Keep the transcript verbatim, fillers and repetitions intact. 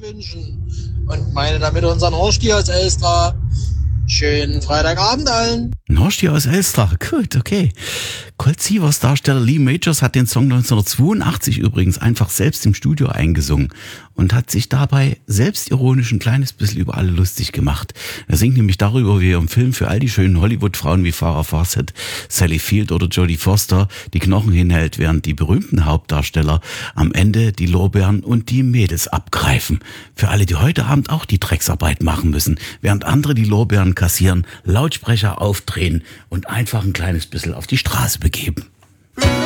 wünschen und meine damit unseren Horsti aus Elstra. Schönen Freitagabend allen. Ein Horsti aus Elstra, gut, okay. Colt Sievers Darsteller Lee Majors hat den Song neunzehnhundertzweiundachtzig übrigens einfach selbst im Studio eingesungen und hat sich dabei selbstironisch ein kleines bisschen über alle lustig gemacht. Er singt nämlich darüber, wie er im Film für all die schönen Hollywood-Frauen wie Farrah Fawcett, Sally Field oder Jodie Foster die Knochen hinhält, während die berühmten Hauptdarsteller am Ende die Lorbeeren und die Mädels abgreifen. Für alle, die heute Abend auch die Drecksarbeit machen müssen, während andere die Lorbeeren kassieren, Lautsprecher aufdrehen und einfach ein kleines bisschen auf die Straße begeben.